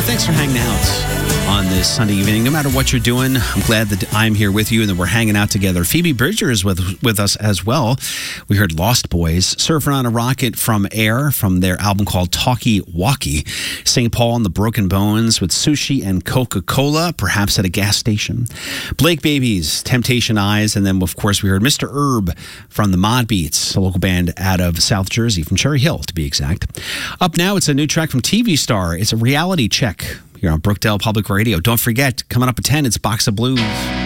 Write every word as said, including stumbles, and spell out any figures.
thanks for hanging out on this Sunday evening. No matter what you're doing, I'm glad that I'm here with you and that we're hanging out together. Phoebe Bridger is with, with us as well. We heard Lost Boys, Surfing on a Rocket from Air, from their album called Talkie Walkie. Saint Paul and the Broken Bones with Sushi and Coca-Cola, perhaps at a gas station. Blake Babies, Temptation Eyes, and then, of course, we heard Mister Herb from the Mod Beats, a local band out of South Jersey, from Cherry Hill, to be exact. Up now, it's a new track from T V Star. It's a reality check here on Brookdale Public Radio. Don't forget, coming up at ten, it's Box of Blues.